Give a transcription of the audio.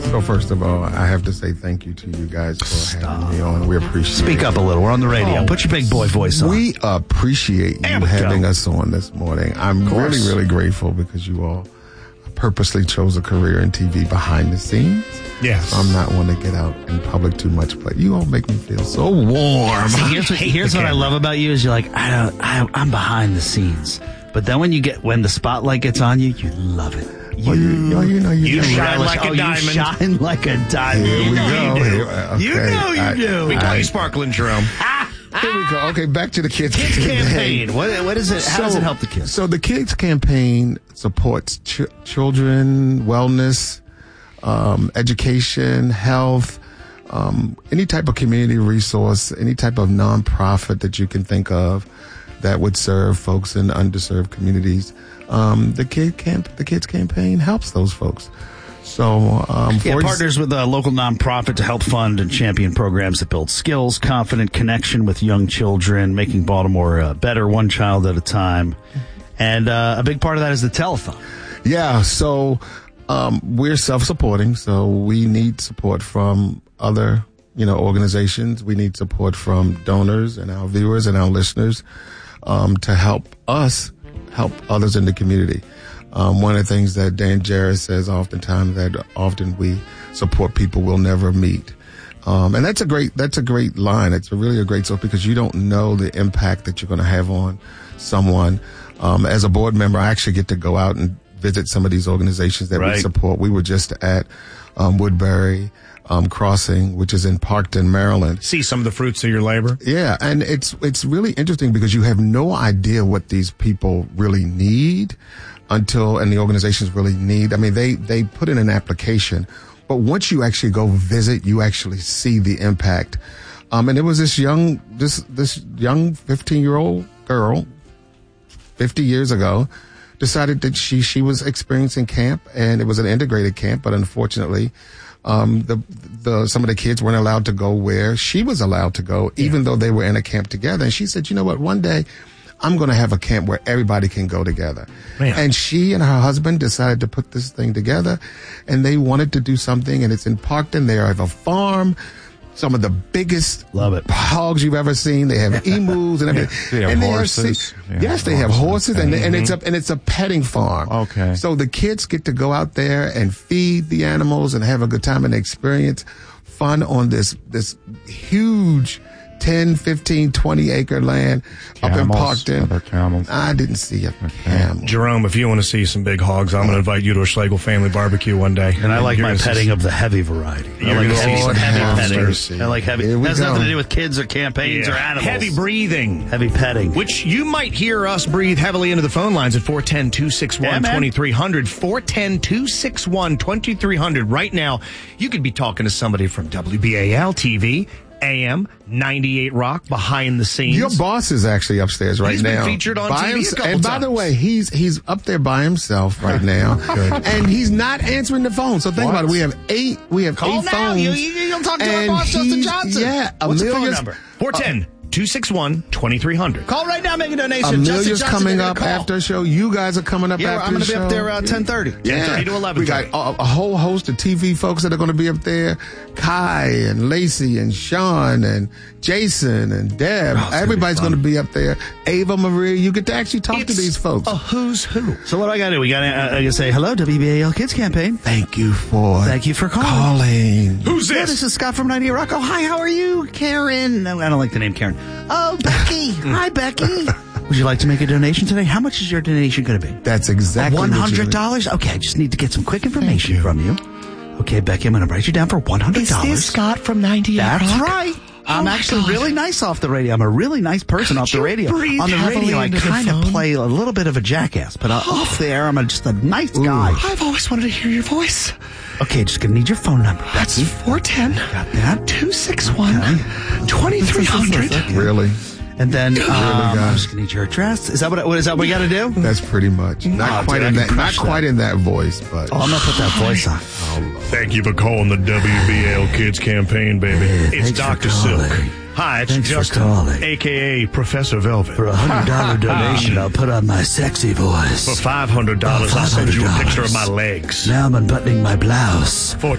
So first of all, I have to say thank you to you guys for having me on. We appreciate it. Speak up a little. We're on the radio. Put your big boy voice on. We appreciate you having us on this morning. I'm really, really grateful because you all purposely chose a career in TV behind the scenes. Yes. So I'm not one to get out in public too much, but you all make me feel so warm. See, here's what I love about you is you're like, I'm behind the scenes. But then when the spotlight gets on you, you love it. You shine like a diamond. You shine like a diamond. Here we go. You know you do. We call you Sparkling Jerome. Here we go. Okay, back to the Kids Campaign. What is it? How does it help the kids? So the Kids Campaign supports children, wellness, education, health, any type of community resource, any type of nonprofit that you can think of that would serve folks in underserved communities. The Kids Campaign helps those folks. So, partners with a local nonprofit to help fund and champion programs that build skills, confident connection with young children, making Baltimore better one child at a time. And a big part of that is the telethon. Yeah, so we're self-supporting, so we need support from other, organizations. We need support from donors and our viewers and our listeners to help us help others in the community. One of the things that Dan Jarrett says oftentimes that often we support people we'll never meet. And that's a great line. It's really a great source because you don't know the impact that you're going to have on someone. As a board member, I actually get to go out and visit some of these organizations that we support. We were just at Woodbury Crossing, which is in Parkton, Maryland. See some of the fruits of your labor. Yeah, and it's really interesting because you have no idea what these people really need and the organizations really need. I mean, they put in an application, but once you actually go visit, you actually see the impact. And it was this young 15-year-old girl, 50 years ago, decided that she was experiencing camp, and it was an integrated camp, but unfortunately, some of the kids weren't allowed to go where she was allowed to go, even though they were in a camp together. And she said, you know what, one day I'm going to have a camp where everybody can go together. Man. And she and her husband decided to put this thing together, and they wanted to do something, and it's in Parkton. They have a farm. Some of the biggest hogs you've ever seen. They have emus and everything. They have horses. Yes, they have horses, and it's a petting farm. Okay. So the kids get to go out there and feed the animals and have a good time and experience fun on this huge 10, 15, 20 acre land up in Parkton. Camels. I didn't see a camel. Jerome, if you want to see some big hogs, I'm going to invite you to a Schlegel family barbecue one day. And I like my petting of the heavy variety. I like to see some heavy petting. I like heavy. It has nothing to do with kids or campaigns or animals. Heavy breathing. Heavy petting. Which you might hear us breathe heavily into the phone lines at 410-261-2300. 410-261-2300. Right now, you could be talking to somebody from WBAL TV, AM 98 Rock, behind the scenes. Your boss is actually upstairs right now. He's been featured on TV a couple times. And by the way, he's up there by himself right now. And he's not answering the phone. So think about it. We have eight Call now. phones. You don't talk to our boss, Justin Johnson. Yeah. What's the phone number? 410-261-2300. Call right now, make a donation. Amelia's coming up after the show. You guys are coming up after the show. I'm going to be up there 10:30. 10:30 to 11. We got a whole host of TV folks that are going to be up there. Kai and Lacey and Sean and Jason and Deb. Everybody's going to be up there. Ava Marie. You get to actually talk to these folks. A who's who. So what do I got to do? We got to say hello, WBAL Kids Campaign. Thank you for calling. Who's this? Yeah, this is Scott from 98 Rock. Oh, hi, how are you? Karen. No, I don't like the name Karen. Oh, Becky. Hi, Becky. Would you like to make a donation today? How much is your donation going to be? That's exactly $100? Okay, I just need to get some quick information from you. Okay, Becky, I'm going to write you down for $100. Is this Scott from 98 That's Rock? right. I'm actually really nice off the radio. I'm a really nice person off the radio. On the radio, I kind of play a little bit of a jackass, but off there, I'm just a nice guy. I've always wanted to hear your voice. Okay, just going to need your phone number. That's 410-261-2300. Really? And then I'm just going to need your address. Is that what we got to do? That's pretty much. Not quite in that voice, but. Oh, I'm going to put that voice on. Thank you for calling the WBAL Kids Campaign, baby. It's Dr. Silk. Hi, it's Justin, a.k.a. Professor Velvet. For $100 donation, I'll put on my sexy voice. For $500, I'll send you a picture of my legs. Now I'm unbuttoning my blouse.